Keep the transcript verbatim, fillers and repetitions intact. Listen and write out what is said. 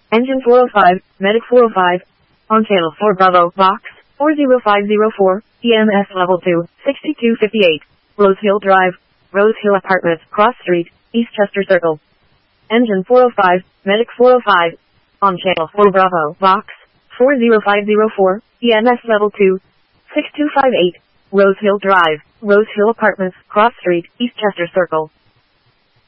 Engine four oh five, Medic four oh five. On channel four Bravo, box, four zero five zero four, E M S level two, sixty-two fifty-eight. Rose Hill Drive, Rose Hill Apartments, Cross Street, Eastchester Circle. Engine four oh five, Medic four oh five. On channel four Bravo, box, four zero five zero four, E M S level two, six two five eight. Rose Hill Drive, Rose Hill Apartments, Cross Street, Eastchester Circle.